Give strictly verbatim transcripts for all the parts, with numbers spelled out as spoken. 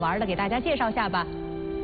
玩的，给大家介绍一下吧。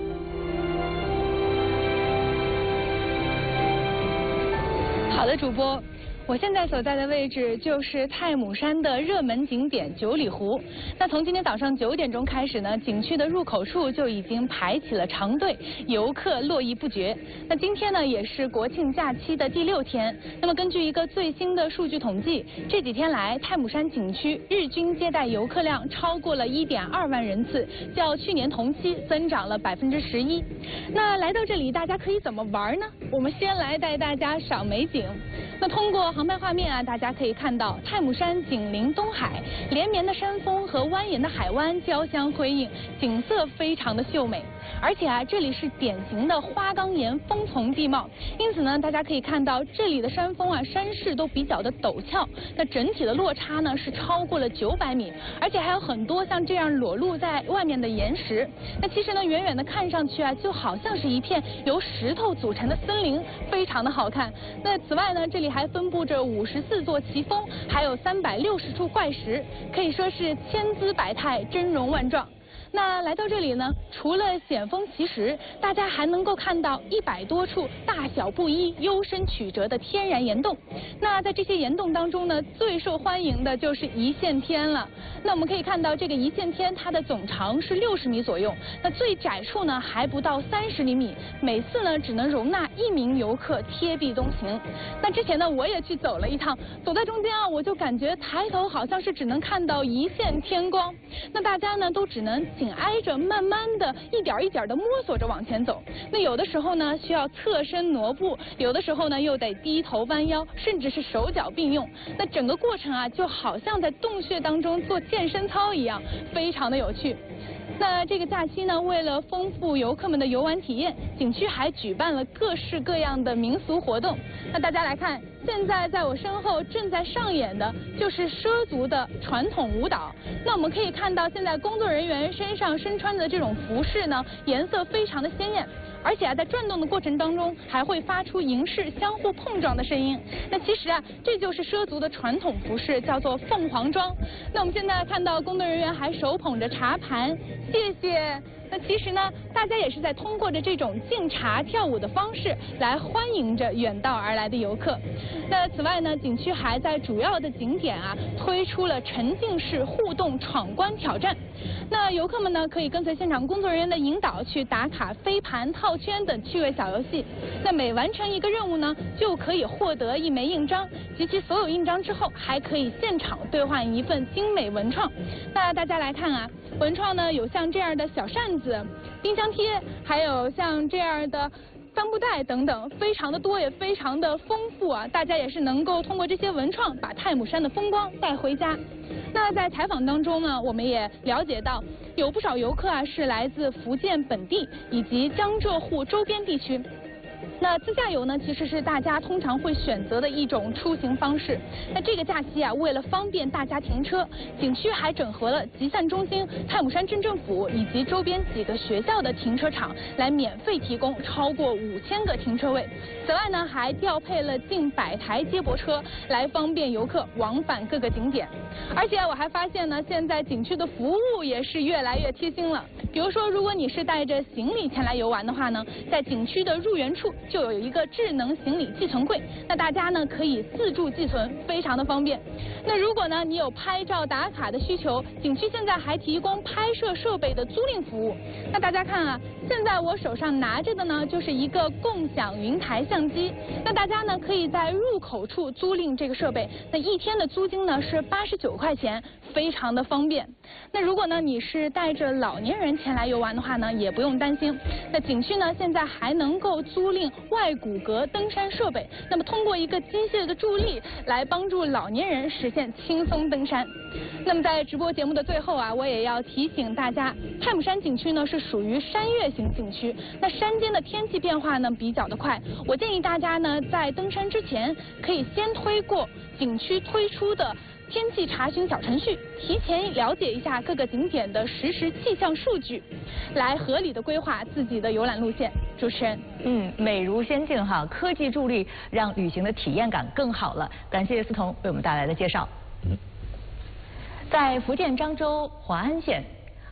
好的，主播。 我现在所在的位置就是太姥山的热门景点九里湖。那从今天早上九点钟开始呢，景区的入口处就已经排起了长队，游客络绎不绝。那今天呢，也是国庆假期的第六天。那么根据一个最新的数据统计，这几天来太姥山景区日均接待游客量超过了 一点二万人次，较去年同期增长了百分之十一。那来到这里，大家可以怎么玩呢？我们先来带大家赏美景。那通过 航拍画面啊，大家可以看到太姥山紧邻东海，连绵的山峰和蜿蜒的海湾交相辉映，景色非常的秀美。而且啊，这里是典型的花岗岩峰丛地貌，因此呢，大家可以看到这里的山峰啊，山势都比较的陡峭，那整体的落差呢是超过了九百米，而且还有很多像这样裸露在外面的岩石。那其实呢，远远的看上去啊，就好像是一片由石头组成的森林，非常的好看。那此外呢，这里还分布着五十四座奇峰，还有三百六十处怪石，可以说是千姿百态，真容万状。 那来到这里呢，除了险峰奇石，大家还能够看到一百多处大小不一、幽深曲折的天然岩洞。那在这些岩洞当中呢，最受欢迎的就是一线天了。那我们可以看到，这个一线天它的总长是六十米左右，那最窄处呢还不到三十厘米，每次呢只能容纳一名游客贴壁东行。那之前呢，我也去走了一趟，走在中间啊，我就感觉抬头好像是只能看到一线天光。那大家呢都只能 紧挨着，慢慢的一点一点的摸索着往前走。那有的时候呢需要侧身挪步，有的时候呢又得低头弯腰，甚至是手脚并用。那整个过程啊，就好像在洞穴当中做健身操一样，非常的有趣。 那这个假期呢，为了丰富游客们的游玩体验，景区还举办了各式各样的民俗活动。那大家来看，现在在我身后正在上演的就是畲族的传统舞蹈。那我们可以看到，现在工作人员身上身穿的这种服饰呢，颜色非常的鲜艳。 而且啊，在转动的过程当中，还会发出银饰相互碰撞的声音。那其实啊，这就是畲族的传统服饰，叫做凤凰装。那我们现在看到工作人员还手捧着茶盘，谢谢。 那其实呢，大家也是在通过着这种敬茶跳舞的方式来欢迎着远道而来的游客。那此外呢，景区还在主要的景点啊推出了沉浸式互动闯关挑战。那游客们呢可以跟随现场工作人员的引导去打卡飞盘、套圈等趣味小游戏。那每完成一个任务呢，就可以获得一枚印章。集齐所有印章之后，还可以现场兑换一份精美文创。那大家来看啊，文创呢有像这样的小扇子、 冰箱贴，还有像这样的帆布袋等等，非常的多，也非常的丰富啊！大家也是能够通过这些文创，把太姥山的风光带回家。那在采访当中呢，我们也了解到，有不少游客啊是来自福建本地以及江浙沪周边地区。 那自驾游呢，其实是大家通常会选择的一种出行方式。那这个假期啊，为了方便大家停车，景区还整合了集散中心、太姥山镇政府以及周边几个学校的停车场，来免费提供超过五千个停车位。此外呢，还调配了近百台接驳车，来方便游客往返各个景点。而且我还发现呢，现在景区的服务也是越来越贴心了。比如说，如果你是带着行李前来游玩的话呢，在景区的入园处 就有一个智能行李寄存柜，那大家呢可以自助寄存，非常的方便。那如果呢你有拍照打卡的需求，景区现在还提供拍摄设备的租赁服务。那大家看啊，现在我手上拿着的呢就是一个共享云台相机，那大家呢可以在入口处租赁这个设备，那一天的租金呢是八十九块钱，非常的方便。那如果呢你是带着老年人前来游玩的话呢，也不用担心。那景区呢现在还能够租赁 外骨骼登山设备，那么通过一个机械的助力来帮助老年人实现轻松登山。那么在直播节目的最后啊，我也要提醒大家，太姥山景区呢是属于山岳型景区，那山间的天气变化呢比较的快，我建议大家呢在登山之前可以先推过景区推出的 天气查询小程序，提前了解一下各个景点的实时气象数据，来合理的规划自己的游览路线。主持人， 嗯，美如仙境哈，科技助力让旅行的体验感更好了。感谢思彤为我们带来的介绍。在福建漳州华安县，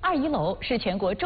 二一楼是全国